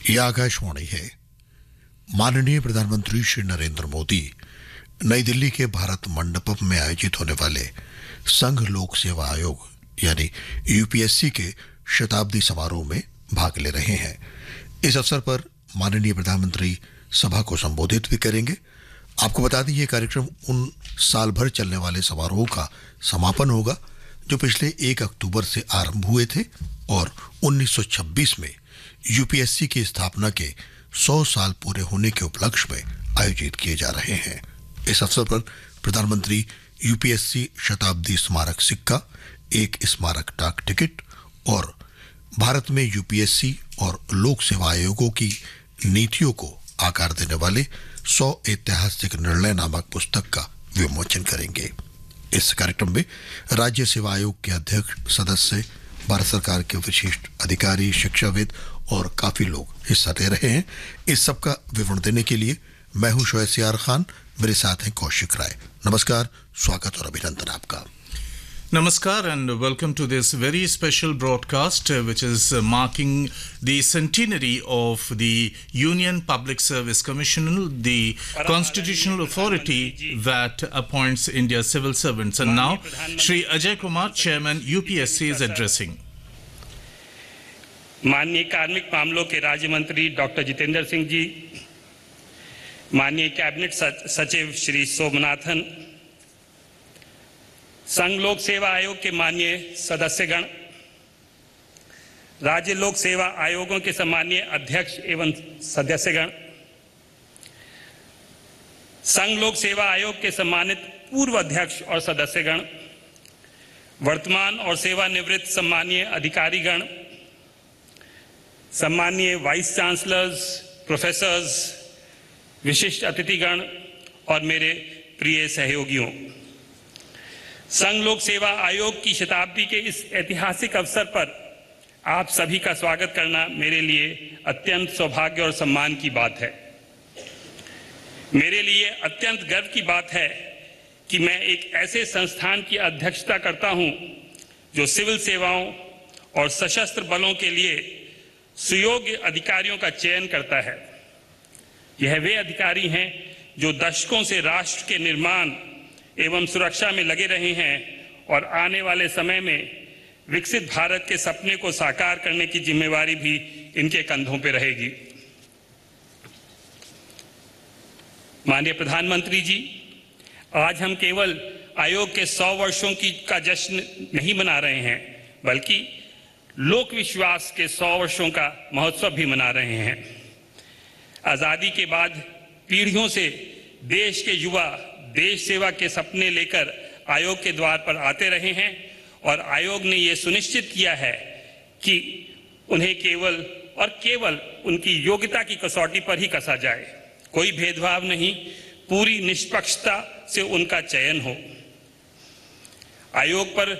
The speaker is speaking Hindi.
ये आकाशवाणी है। माननीय प्रधानमंत्री श्री नरेंद्र मोदी नई दिल्ली के भारत मंडपम में आयोजित होने वाले संघ लोक सेवा आयोग यानी यूपीएससी के शताब्दी समारोह में भाग ले रहे हैं। इस अवसर पर माननीय प्रधानमंत्री सभा को संबोधित भी करेंगे। आपको बता दें, ये कार्यक्रम उन साल भर चलने वाले समारोह का समापन होगा जो पिछले 1 अक्टूबर से आरंभ हुए थे और 1926 में यूपीएससी की स्थापना के 100 साल पूरे होने के उपलक्ष्य में आयोजित किए जा रहे हैं। इस अवसर पर प्रधानमंत्री यूपीएससी शताब्दी स्मारक सिक्का, एक स्मारक डाक टिकट और भारत में यूपीएससी और लोक सेवा आयोगों की नीतियों को आकार देने वाले 100 ऐतिहासिक निर्णय नामक पुस्तक का विमोचन करेंगे। इस कार्यक्रम में राज्य सेवा आयोग के अध्यक्ष, सदस्य, भारत सरकार के विशिष्ट अधिकारी, शिक्षाविद और काफी लोग हिस्सा ले रहे हैं। इस सब का विवरण देने के लिए मैं हूं शोएब सियार खान, मेरे साथ हैं कौशिक राय। नमस्कार, स्वागत और अभिनंदन आपका। Namaskar and welcome to this very special broadcast which is marking the centenary of the Union Public Service Commission, the constitutional authority that appoints India's civil servants. And now, Shri Ajay Kumar, Chairman UPSC, is addressing. माननीय कार्मिक मामलों के राज्य मंत्री डॉक्टर जितेंद्र सिंह जी, माननीय कैबिनेट सचिव श्री सोमनाथन, संघ लोक सेवा आयोग के माननीय सदस्यगण, राज्य लोक सेवा आयोगों के सम्मानीय अध्यक्ष एवं सदस्यगण, संघ लोक सेवा आयोग के सम्मानित पूर्व अध्यक्ष और सदस्यगण, वर्तमान और सेवानिवृत्त सम्मानीय अधिकारीगण, सम्मानीय वाइस चांसलर्स, प्रोफेसर्स, विशिष्ट अतिथिगण और मेरे प्रिय सहयोगियों, संघ लोक सेवा आयोग की शताब्दी के इस ऐतिहासिक अवसर पर आप सभी का स्वागत करना मेरे लिए अत्यंत सौभाग्य और सम्मान की बात है। मेरे लिए अत्यंत गर्व की बात है कि मैं एक ऐसे संस्थान की अध्यक्षता करता हूं जो सिविल सेवाओं और सशस्त्र बलों के लिए सुयोग्य अधिकारियों का चयन करता है। यह वे अधिकारी हैं जो दशकों से राष्ट्र के निर्माण एवं सुरक्षा में लगे रहे हैं और आने वाले समय में विकसित भारत के सपने को साकार करने की जिम्मेवारी भी इनके कंधों पर रहेगी। माननीय प्रधानमंत्री जी, आज हम केवल आयोग के 100 वर्षों का जश्न नहीं मना रहे हैं, बल्कि लोक विश्वास के 100 वर्षों का महोत्सव भी मना रहे हैं। आजादी के बाद पीढ़ियों से देश के युवा देश सेवा के सपने लेकर आयोग के द्वार पर आते रहे हैं और आयोग ने यह सुनिश्चित किया है कि उन्हें केवल उनकी योग्यता की कसौटी पर ही कसा जाए। कोई भेदभाव नहीं, पूरी निष्पक्षता से उनका चयन हो। आयोग पर